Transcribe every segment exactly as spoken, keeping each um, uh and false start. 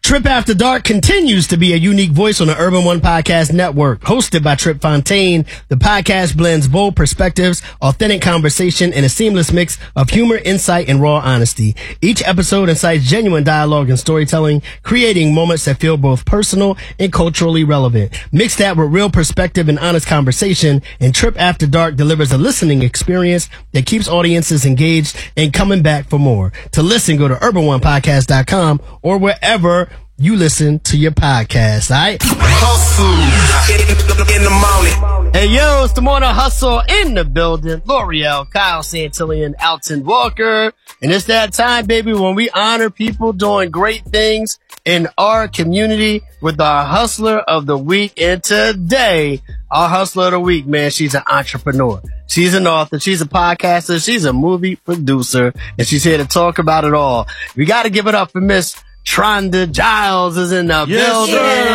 Trip After Dark continues to be a unique voice on the Urban One Podcast Network. Hosted by Trip Fontaine, the podcast blends bold perspectives, authentic conversation, and a seamless mix of humor, insight, and raw honesty. Each episode incites genuine dialogue and storytelling, creating moments that feel both personal and culturally relevant. Mix that with real perspective and honest conversation, and Trip After Dark delivers a listening experience that keeps audiences engaged and coming back for more. To listen, go to urban one podcast dot com or wherever you listen to your podcast, all right? Hustle in the morning. Hey, yo, it's the Morning Hustle in the building. L'Oreal, Kyle Santillan, Alton Walker. And it's that time, baby, when we honor people doing great things in our community with our Hustler of the Week. And today, our Hustler of the Week, man, she's an entrepreneur. She's an author. She's a podcaster. She's a movie producer. And she's here to talk about it all. We got to give it up for Miss Tronda Giles is in the yes, building.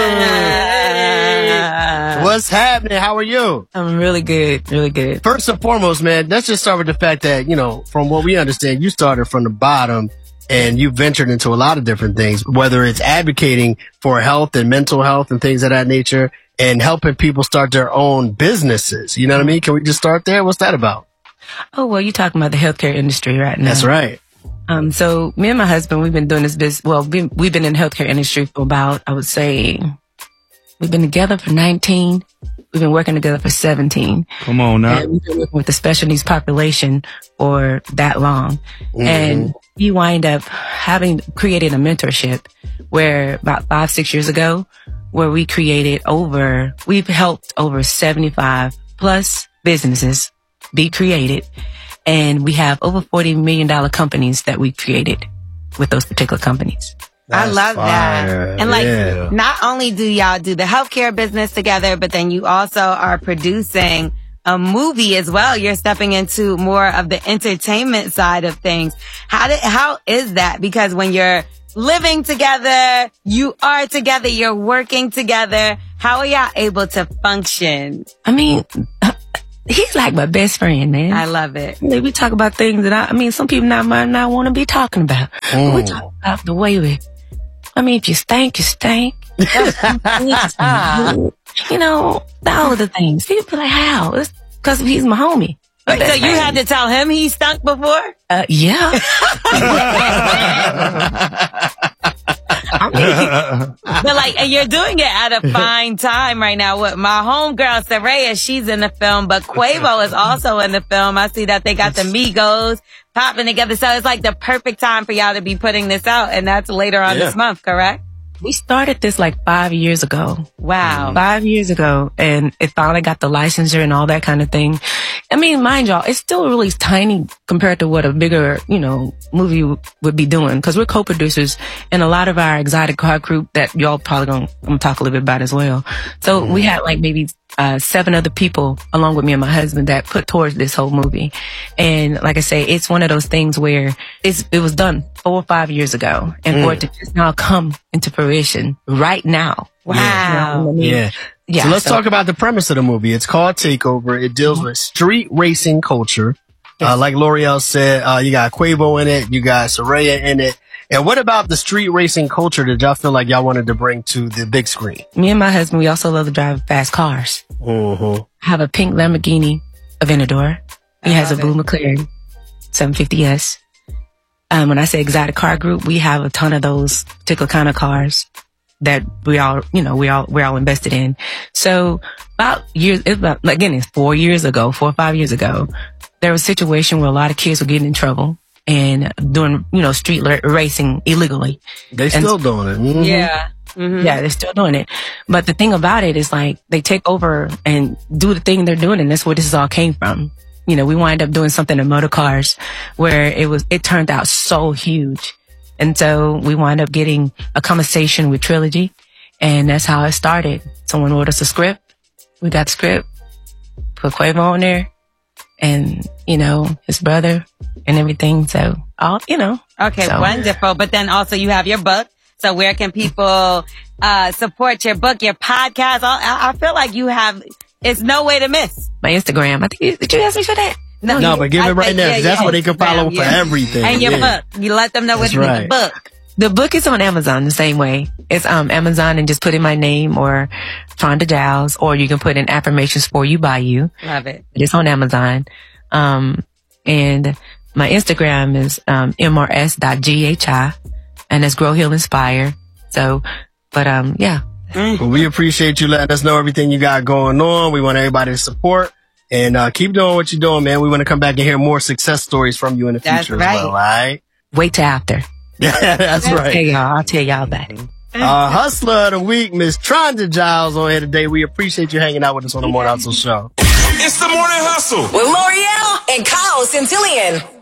Yeah. What's happening? How are you? I'm really good. Really good. First and foremost, man, let's just start with the fact that, you know, from what we understand, you started from the bottom and you ventured into a lot of different things, whether it's advocating for health and mental health and things of that nature and helping people start their own businesses. You know what I mean? Can we just start there? What's that about? Oh, well, you're talking about the healthcare industry right now. That's right. Um, so me and my husband, we've been doing this business. Well, we, we've been in the healthcare industry for about, I would say, we've been together for nineteen. We've been working together for seventeen. Come on now. And we've been working with the special needs population for that long. Mm-hmm. And we wind up having created a mentorship where about five, six years ago, where we created over, we've helped over seventy-five plus businesses be created. And we have over forty million dollars companies that we created with those particular companies. That's I love fire. that. And like, yeah. Not only do y'all do the healthcare business together, but then you also are producing a movie as well. You're stepping into more of the entertainment side of things. How did, how is that? Because when you're living together, you are together, you're working together. How are y'all able to function? I mean, he's like my best friend, man. I love it. We talk about things that I, I mean, some people not might not want to be talking about. Mm. We talk about the way we, I mean, if you stink, you stink. You know, all of the things. People be like, how? It's because he's my homie. Wait, so you had to tell him he stunk before? Uh, yeah. I mean, but like, and you're doing it at a fine time right now with my homegirl, Saraya. She's in the film, but Quavo is also in the film. I see that they got the Migos popping together. So it's like the perfect time for y'all to be putting this out. And that's later on yeah. this month, correct? We started this like five years ago. Wow. Five years ago. And it finally got the licensure and all that kind of thing. I mean, mind y'all, it's still really tiny compared to what a bigger, you know, movie w- would be doing. Cause we're co-producers and a lot of our exotic car group that y'all probably gonna, I'm gonna talk a little bit about as well. So mm. we had like maybe uh seven other people along with me and my husband that put towards this whole movie. And like I say, it's one of those things where it's, it was done four or five years ago and mm. for it to just now come into fruition right now. Wow. Yeah. You know I mean? yeah. Yeah, so let's so. talk about the premise of the movie. It's called Takeover. It deals mm-hmm. with street racing culture. Yes. Uh, like L'Oreal said, uh, you got Quavo in it. You got Saraya in it. And what about the street racing culture that y'all feel like y'all wanted to bring to the big screen? Me and my husband, we also love to drive fast cars. Mm-hmm. I have a pink Lamborghini Aventador. He has a blue it. McLaren seven fifty S. Um, when I say exotic car group, we have a ton of those particular kind of cars that we all, you know, we all, we're all invested in. So about years, it's about, again, it's four years ago, four or five years ago, there was a situation where a lot of kids were getting in trouble and doing, you know, street la- racing illegally. They still and, doing it. Mm-hmm. Yeah. Mm-hmm. Yeah, they're still doing it. But the thing about it is like they take over and do the thing they're doing. And that's where this all came from. You know, we wind up doing something in motor cars where it was, it turned out so huge. And so we wind up getting a conversation with Trilogy, and that's how it started. Someone wrote us a script. We got the script, put Quavo on there, and, you know, his brother and everything. So, all, you know. Okay, so. Wonderful. But then also you have your book. So where can people uh support your book, your podcast? I, I feel like you have, it's no way to miss. My Instagram. I think you, did you ask me for that? No, no, but give it right now. Yeah, that's yeah, what they can follow yeah. for everything. And your yeah. book. You let them know what's right. in the book. The book is on Amazon the same way. It's um Amazon and just put in my name or Tronda Giles, or you can put in Affirmations for You by You. Love it. It's on Amazon. Um, and my Instagram is um M R S dot G H I, and it's Grow, Heal, Inspire. So, but um, yeah. Well, we appreciate you letting us know everything you got going on. We want everybody to support. And uh, keep doing what you're doing, man. We want to come back and hear more success stories from you in the That's future right. as well, all right? Wait till after. Yeah, that's I'll right. tell y'all, I'll tell y'all about it. Uh, Hustler of the Week, Miss Tronda Giles on here today. We appreciate you hanging out with us on the Morning Hustle Show. It's the Morning Hustle With L'Oreal and Kyle Centillion.